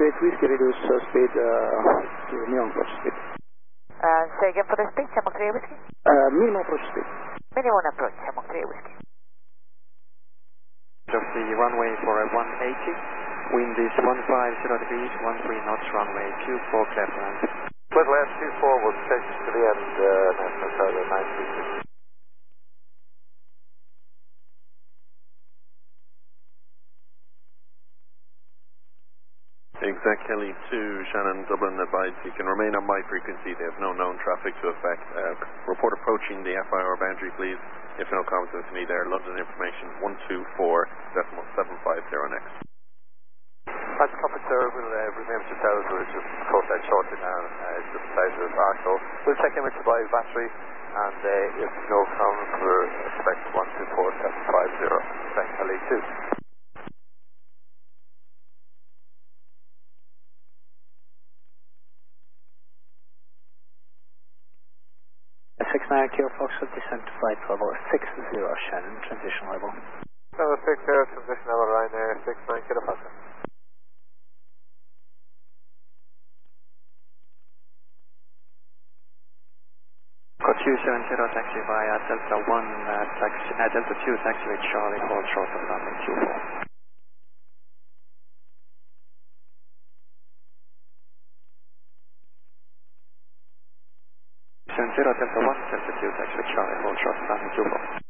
8 whiskey, reduce speed to minimum approach speed. Say again for the speed, Channel 3 whiskey? Minimum approach speed. Minimum approach, Channel 3 whiskey. Of the runway for a 180, wind is 150 degrees, 13 knots, runway 24, clear for land. Clear land 24 will change to the end, National Carrier 936. Exec Kelly 2, Shannon, Dublin, advise you can remain on my frequency. They have no known traffic to affect. Report approaching the FIR boundary, please. If no comments to me there, London information 124.750 next. That's covered, sir. We'll rename it yourselves. We'll just quote that shortly now. It's just a pleasure of Arco. We'll check in with the live battery, and if no comments, we're expecting 124.750. Exec Kelly 2. 69 Kilo Foxtrot, descent to flight level 60, Shannon, transition level. Level 60, transition level Ryanair, 69 Kilo Foxtrot. Got 270, taxi via Delta 1, Delta 2, taxi with Charlie, hold short of landing Q4. Delta 1, Delta 2, taxi with Charlie, hold short of landing Q4.